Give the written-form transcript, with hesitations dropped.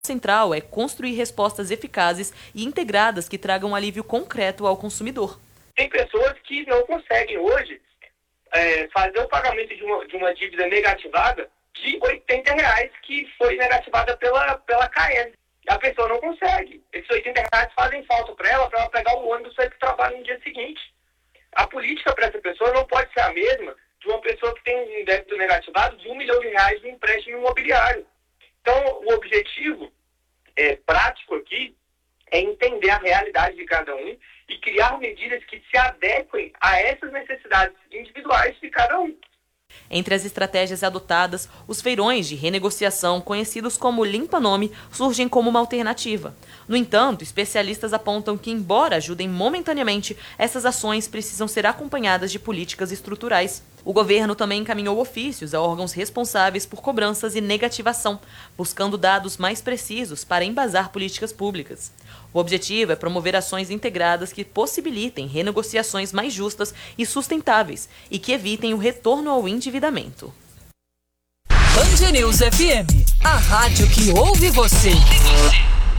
central é construir respostas eficazes e integradas que tragam alívio concreto ao consumidor. Tem pessoas que não conseguem hoje fazer o pagamento de uma dívida negativada de R$80 que foi negativada pela CAES. A pessoa não consegue. Esses R$80 fazem falta para ela pegar o ônibus para ir para o trabalho no dia seguinte. A política para essa pessoa não pode ser a mesma de uma pessoa que tem um débito negativado de R$1 milhão no empréstimo imobiliário. Então, o objetivo prático aqui é entender a realidade de cada um e criar medidas que se adequem a essas necessidades individuais de cada um. Entre as estratégias adotadas, os feirões de renegociação, conhecidos como limpa-nome, surgem como uma alternativa. No entanto, especialistas apontam que, embora ajudem momentaneamente, essas ações precisam ser acompanhadas de políticas estruturais. O governo também encaminhou ofícios a órgãos responsáveis por cobranças e negativação, buscando dados mais precisos para embasar políticas públicas. O objetivo é promover ações integradas que possibilitem renegociações mais justas e sustentáveis e que evitem o retorno ao endividamento. Band News FM, a rádio que ouve você.